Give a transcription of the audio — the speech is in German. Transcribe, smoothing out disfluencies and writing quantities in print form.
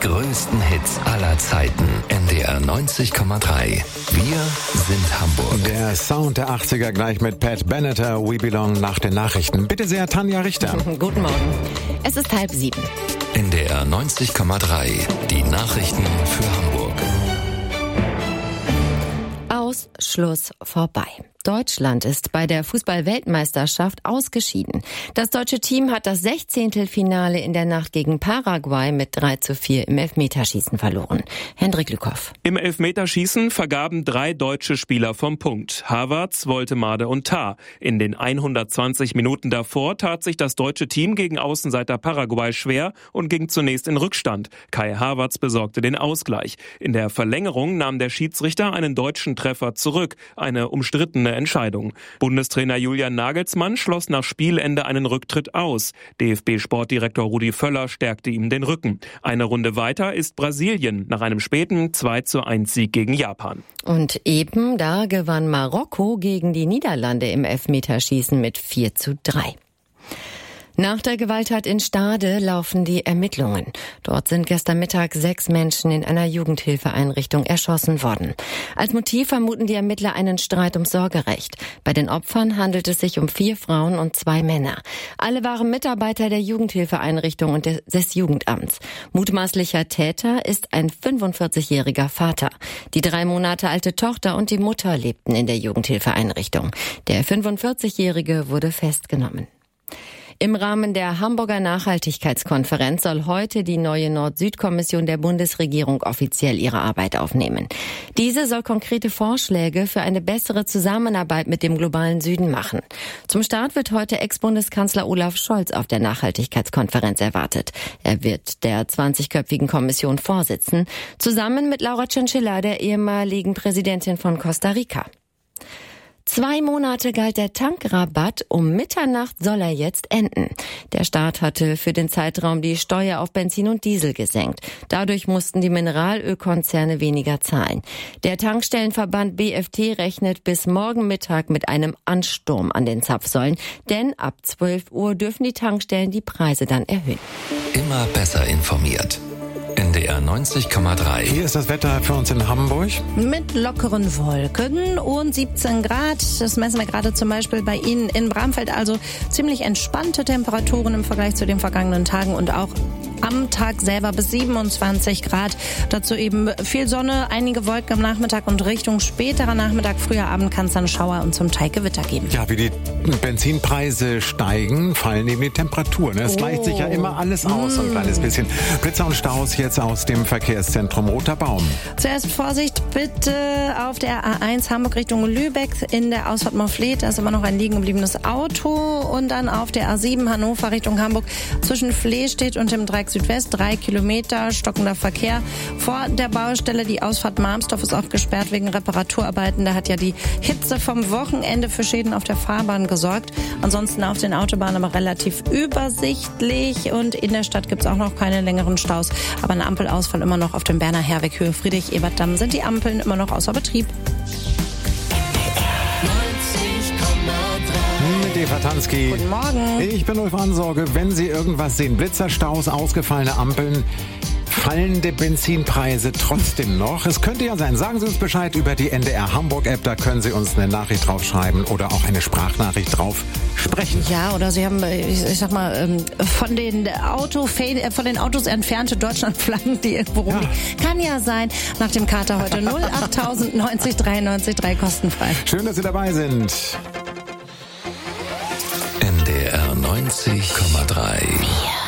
größten Hits aller Zeiten. NDR 90,3. Wir sind Hamburg. Der Sound der 80er gleich mit Pat Benatar, We Belong nach den Nachrichten. Bitte sehr, Tanja Richter. Guten Morgen. Es ist 6:30. NDR 90,3. Die Nachrichten für Hamburg. Ausschluss vorbei. Deutschland ist bei der Fußball-Weltmeisterschaft ausgeschieden. Das deutsche Team hat das 16. Finale in der Nacht gegen Paraguay mit 3:4 im Elfmeterschießen verloren. Hendrik Lückhoff. Im Elfmeterschießen vergaben 3 deutsche Spieler vom Punkt. Havertz, Woltemade und Tah. In den 120 Minuten davor tat sich das deutsche Team gegen Außenseiter Paraguay schwer und ging zunächst in Rückstand. Kai Havertz besorgte den Ausgleich. In der Verlängerung nahm der Schiedsrichter einen deutschen Treffer zurück. Eine umstrittene Entscheidung. Bundestrainer Julian Nagelsmann schloss nach Spielende einen Rücktritt aus. DFB-Sportdirektor Rudi Völler stärkte ihm den Rücken. Eine Runde weiter ist Brasilien nach einem späten 2:1 Sieg gegen Japan. Und eben da gewann Marokko gegen die Niederlande im Elfmeterschießen mit 4:3. Nach der Gewalttat in Stade laufen die Ermittlungen. Dort sind gestern Mittag 6 Menschen in einer Jugendhilfeeinrichtung erschossen worden. Als Motiv vermuten die Ermittler einen Streit ums Sorgerecht. Bei den Opfern handelt es sich um 4 Frauen und 2 Männer. Alle waren Mitarbeiter der Jugendhilfeeinrichtung und des Jugendamts. Mutmaßlicher Täter ist ein 45-jähriger Vater. Die 3 Monate alte Tochter und die Mutter lebten in der Jugendhilfeeinrichtung. Der 45-jährige wurde festgenommen. Im Rahmen der Hamburger Nachhaltigkeitskonferenz soll heute die neue Nord-Süd-Kommission der Bundesregierung offiziell ihre Arbeit aufnehmen. Diese soll konkrete Vorschläge für eine bessere Zusammenarbeit mit dem globalen Süden machen. Zum Start wird heute Ex-Bundeskanzler Olaf Scholz auf der Nachhaltigkeitskonferenz erwartet. Er wird der 20-köpfigen Kommission vorsitzen, zusammen mit Laura Chinchilla, der ehemaligen Präsidentin von Costa Rica. 2 Monate galt der Tankrabatt, um Mitternacht soll er jetzt enden. Der Staat hatte für den Zeitraum die Steuer auf Benzin und Diesel gesenkt. Dadurch mussten die Mineralölkonzerne weniger zahlen. Der Tankstellenverband BFT rechnet bis morgen Mittag mit einem Ansturm an den Zapfsäulen, denn ab 12 Uhr dürfen die Tankstellen die Preise dann erhöhen. Immer besser informiert. NDR 90,3. Hier ist das Wetter für uns in Hamburg. Mit lockeren Wolken und 17 Grad. Das messen wir gerade zum Beispiel bei Ihnen in Bramfeld. Also ziemlich entspannte Temperaturen im Vergleich zu den vergangenen Tagen und auch am Tag selber bis 27 Grad. Dazu eben viel Sonne, einige Wolken am Nachmittag und Richtung späterer Nachmittag, früher Abend kann es dann Schauer und zum Teil Gewitter geben. Ja, wie die Benzinpreise steigen, fallen eben die Temperaturen. Es gleicht sich ja immer alles aus, so ein kleines bisschen. Blitzer und Staus jetzt aus dem Verkehrszentrum Roter Baum. Zuerst Vorsicht bitte auf der A1 Hamburg Richtung Lübeck in der Ausfahrt Morfleet. Da ist immer noch ein liegen gebliebenes Auto. Und dann auf der A7 Hannover Richtung Hamburg zwischen Flehstedt und dem Dreieck Südwest 3 Kilometer stockender Verkehr. Vor der Baustelle die Ausfahrt Marmsdorf ist auch gesperrt wegen Reparaturarbeiten. Da hat ja die Hitze vom Wochenende für Schäden auf der Fahrbahn gesorgt. Ansonsten auf den Autobahnen aber relativ übersichtlich. Und in der Stadt gibt es auch noch keine längeren Staus. Aber ein Ampelausfall immer noch auf dem Berner Herweg Höhe Friedrich-Ebert-Damm sind die Ampeln immer noch außer Betrieb. Mit Eva Tansky. Guten Morgen. Ich bin Ulf Ansorge. Wenn Sie irgendwas sehen, Blitzer, Staus, ausgefallene Ampeln, fallende Benzinpreise trotzdem noch. Es könnte ja sein. Sagen Sie uns Bescheid über die NDR Hamburg App. Da können Sie uns eine Nachricht draufschreiben oder auch eine Sprachnachricht drauf sprechen. Ja, oder Sie haben, ich sag mal, von den Autos entfernte Deutschlandflaggen, die irgendwo rumliegen. Ja. Kann ja sein. Nach dem Kater heute 08000 90 93 3 kostenfrei. Schön, dass Sie dabei sind. NDR 90,3.